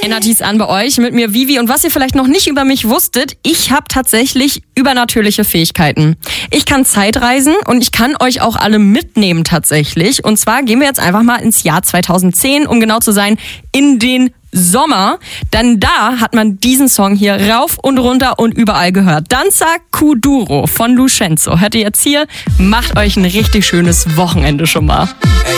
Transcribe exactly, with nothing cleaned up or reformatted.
Energies an bei euch, mit mir Vivi. Und was ihr vielleicht noch nicht über mich wusstet, ich habe tatsächlich übernatürliche Fähigkeiten. Ich kann Zeitreisen und ich kann euch auch alle mitnehmen tatsächlich. Und zwar gehen wir jetzt einfach mal ins Jahr zweitausendzehn, um genau zu sein, in den Sommer. Denn da hat man diesen Song hier rauf und runter und überall gehört. Danza Kuduro von Lucenzo. Hört ihr jetzt hier? Macht euch ein richtig schönes Wochenende schon mal.